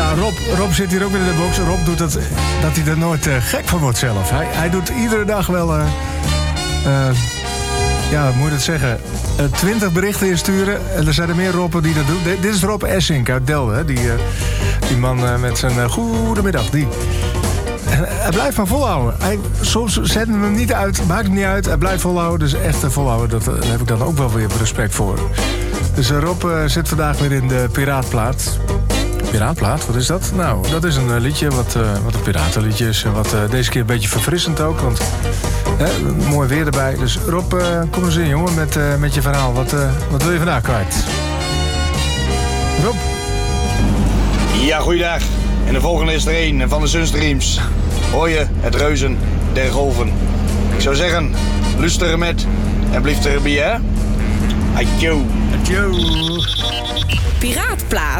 Ja, Rob zit hier ook weer in de box. Rob doet dat hij er nooit gek van wordt zelf. Hij doet iedere dag wel... ja, hoe moet je dat zeggen? 20 berichten insturen. En er zijn er meer Robben die dat doen. Dit is Rob Essink uit Delden. Hè? Die man met zijn goedemiddag. Hij blijft maar volhouden. Soms zetten we hem niet uit. Maakt hem niet uit. Hij blijft volhouden. Dus echt volhouden. Daar heb ik dan ook wel weer respect voor. Dus Rob zit vandaag weer in de Piraatplaat. Piraatplaat, wat is dat? Nou, dat is een liedje wat een piratenliedje is. Wat deze keer een beetje verfrissend ook. Want mooi weer erbij. Dus Rob, kom eens in, jongen, met je verhaal. Wat wil je vandaag kwijt? Rob? Ja, goeiedag. En de volgende is er een van de Sunstreams. Hoor je het reuzen der golven. Ik zou zeggen, luister met en blijf erbij, hè? Adjo. Adjo. Piraatplaat.